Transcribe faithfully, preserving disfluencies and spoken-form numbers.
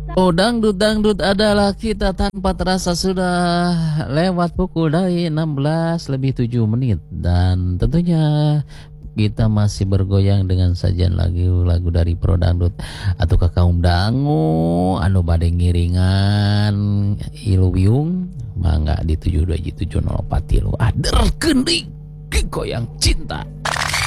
Oh, dangdut dangdut adalah kita tanpa terasa sudah lewat pukul dari enam belas lebih tujuh menit dan tentunya kita masih bergoyang dengan sajian lagu-lagu dari Pro Dangdut atau ke kaum dangu anu bade ngiringan iluwiung mangga di tujuh dua tujuh nol empat tilu ader kending goyang cinta.